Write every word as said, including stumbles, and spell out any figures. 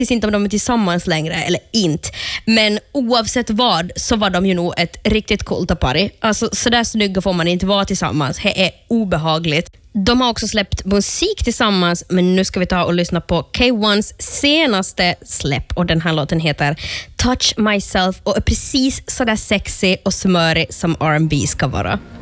inte om de är tillsammans längre eller inte. Men oavsett vad så var de ju nog ett riktigt kultapari. Alltså så där snygga får man inte vara tillsammans. Det är obehagligt. De har också släppt musik tillsammans, men nu ska vi ta och lyssna på K ones senaste släpp och den här låten heter Touch Myself och är precis så där sexy och smörig som R and B ska vara.